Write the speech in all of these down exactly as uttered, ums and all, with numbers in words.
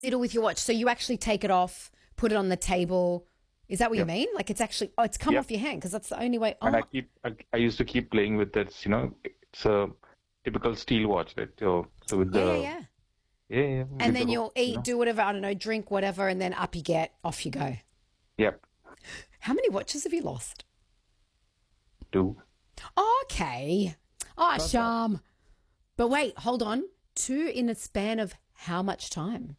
fiddle with your watch. So you actually take it off, put it on the table. Is that what Yep. you mean? Like it's actually, oh, it's come Yep. off your hand because that's the only way. Oh, And I keep, I, I used to keep playing with it. You know, it's a typical steel watch, right? So, so with yeah, the yeah, yeah. yeah, yeah. with And the then hook, you'll you eat, know? do whatever, I don't know, drink whatever, and then up you get, off you go. Yep. How many watches have you lost? Two. Okay. Oh, Sham. But wait, hold on. Two in a span of how much time?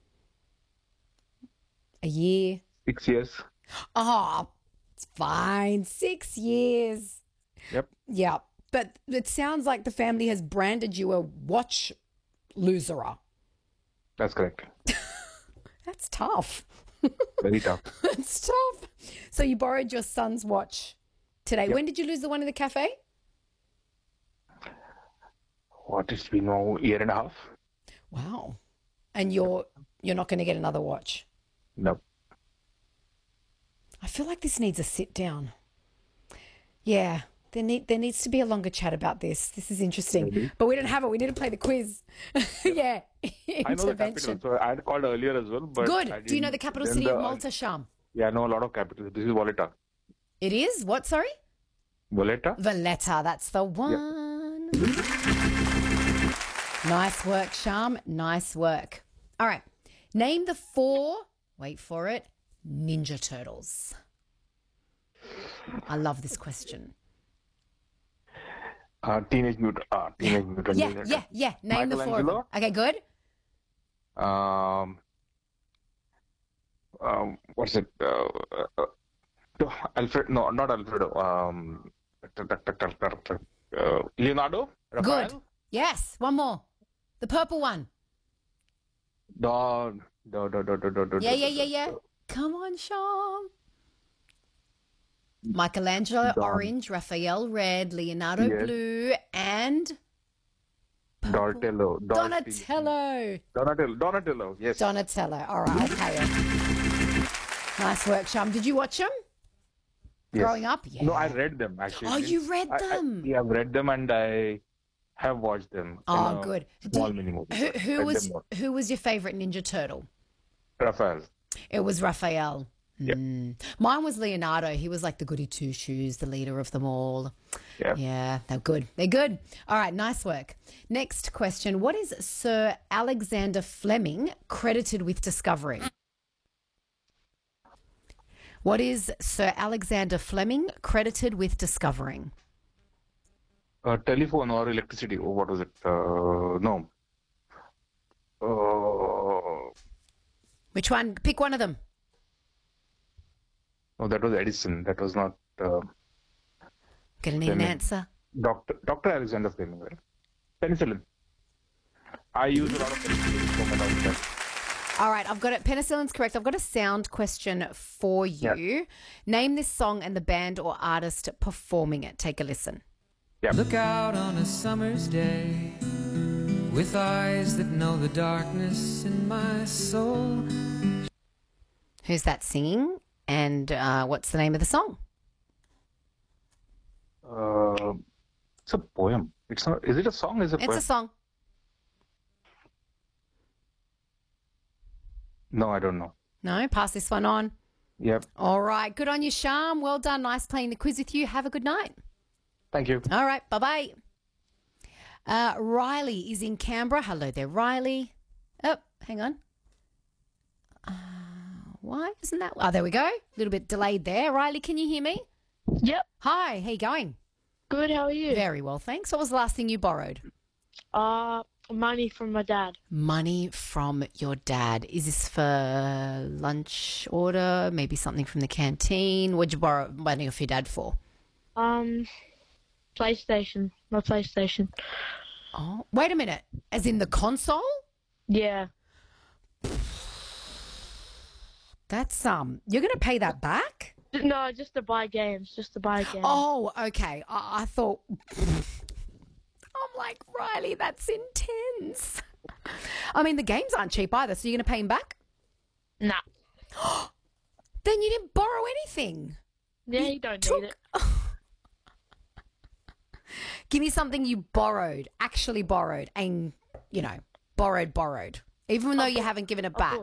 A year? Six years. Oh, it's fine. Six years. Yep. Yeah. But it sounds like the family has branded you a watch loserer. That's correct. That's tough. Very tough. It's tough. So you borrowed your son's watch today. Yep. When did you lose the one in the cafe? What is been now year and a half? Wow. And you're you're not going to get another watch. No. I feel like this needs a sit down. Yeah, there need there needs to be a longer chat about this. This is interesting, Maybe. but we don't have it. We need to play the quiz. yeah, I know the capital, so I had called earlier as well. But Good. I Do you know the didn't- capital then city the- of Malta, Sham? Yeah, I know a lot of capitals. This is Valletta. It is what? Sorry, Valletta? Valletta. That's the one. Nice work, Sham. Nice work. All right. Name the four. Wait for it. Ninja Turtles. I love this question. Uh, Teenage Mutant. Uh, Teenage Mutant. Yeah, Ninja yeah, yeah. Name the four of them. Michelangelo? Okay, good. Um, um, what's it? Uh, uh, uh, Alfred? No, not Alfredo. Um, uh, Leonardo. Raphael? Good. Yes. One more. The purple one. Da, da, da, da, da, da, da, Yeah, da, yeah, da, yeah, yeah. da. Come on, Sean. Michelangelo Don. orange, Raphael red, Leonardo Yes. blue, and purple. Donatello. Don- Donatello. Donatello. Donatello. Yes. Donatello. All right, I'll pay it. Nice work, Sham. Did you watch them Yes. growing up? Yeah. No, I read them actually. Oh, you read I- I- them? yeah, I've read them and I have watched them. Oh, in a good. Small Did- mini movie. Who, but who read was them all. who was your favorite Ninja Turtle? Raphael. It was Raphael. Yep. Mm. Mine was Leonardo. He was like the goody two shoes, the leader of them all. Yeah. Yeah, they're good. They're good. All right, nice work. Next question. What is Sir Alexander Fleming credited with discovering? What is Sir Alexander Fleming credited with discovering? Uh, telephone or electricity. Oh, what was it? Uh, no. Uh, Which one? Pick one of them. no, that was Edison. That was not uh, Gonna need an Fleming. answer. Doctor Doctor Alexander Fleming, right? Penicillin. I use a lot of penicillin for my doctor. All right, I've got it. Penicillin's correct. I've got a sound question for you. Yeah. Name this song and the band or artist performing it. Take a listen. Yeah. Look out on a summer's day with eyes that know the darkness in my soul. Who's that singing? And uh, what's the name of the song? Uh, it's a poem. It's not. Is it a song? Is it a It's poem? a song. No, I don't know. No, pass this one on. Yep. All right, good on you, Sham. Well done. Nice playing the quiz with you. Have a good night. Thank you. All right, bye-bye. Uh, Riley is in Canberra. Hello there, Riley. Oh, hang on. Uh, why isn't that? Oh, there we go. A little bit delayed there. Riley, can you hear me? Yep. Hi, how you going? Good. How are you? Very well, thanks. What was the last thing you borrowed? Uh, money from my dad. Money from your dad. Is this for lunch order? Maybe something from the canteen? What'd you borrow money off your dad for? Um, PlayStation. My PlayStation. Oh, wait a minute. As in the console? Yeah. That's um. You're gonna pay that back? No, just to buy games. Just to buy games. Oh, okay. I, I thought. I'm like, Riley, that's intense. I mean, the games aren't cheap either. So you're gonna pay him back? Nah. Then you didn't borrow anything. Yeah, you don't took- need it. Give me something you borrowed, actually borrowed, and you know, borrowed, borrowed. even though you haven't given it back.